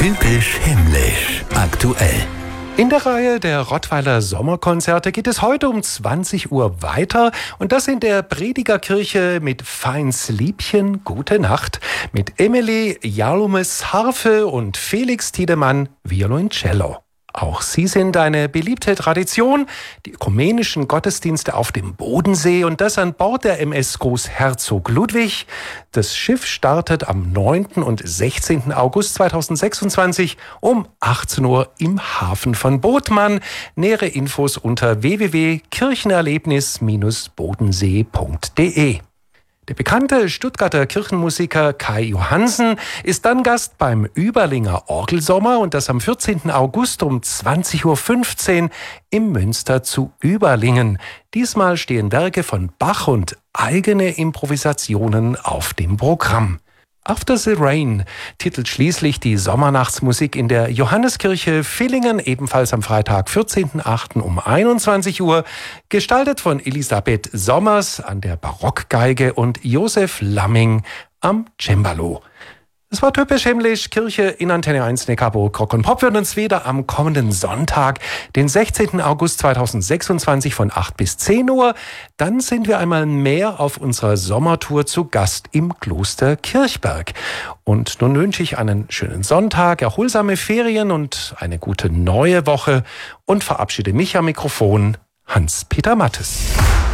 Typisch himmlisch. Aktuell. In der Reihe der Rottweiler Sommerkonzerte geht es heute um 20 Uhr weiter und das in der Predigerkirche mit Feins Liebchen Gute Nacht, mit Emily Jalumes Harfe und Felix Tiedemann Violoncello. Auch sie sind eine beliebte Tradition, die ökumenischen Gottesdienste auf dem Bodensee und das an Bord der MS Großherzog Ludwig. Das Schiff startet am 9. und 16. August 2026 um 18 Uhr im Hafen von Bodmann. Nähere Infos unter www.kirchenerlebnis-bodensee.de. Der bekannte Stuttgarter Kirchenmusiker Kai Johansen ist dann Gast beim Überlinger Orgelsommer und das am 14. August um 20.15 Uhr im Münster zu Überlingen. Diesmal stehen Werke von Bach und eigene Improvisationen auf dem Programm. After the Rain titelt schließlich die Sommernachtsmusik in der Johanneskirche Villingen, ebenfalls am Freitag, 14.08. um 21 Uhr, gestaltet von Elisabeth Sommers an der Barockgeige und Josef Lamming am Cembalo. Es war typisch himmlisch. Kirche in Antenne 1 Neckarburg. Rock und Pop wird uns wieder am kommenden Sonntag, den 16. August 2026 von 8 bis 10 Uhr. Dann sind wir einmal mehr auf unserer Sommertour zu Gast im Kloster Kirchberg. Und nun wünsche ich einen schönen Sonntag, erholsame Ferien und eine gute neue Woche und verabschiede mich am Mikrofon, Hans-Peter Mattes.